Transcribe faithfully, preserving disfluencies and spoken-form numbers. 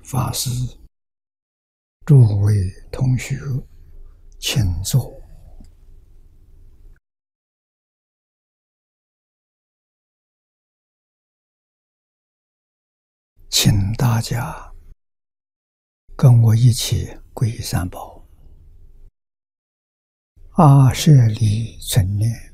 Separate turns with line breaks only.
法师、诸位同学，请坐。请大家跟我一起皈依三宝。阿舍利存念，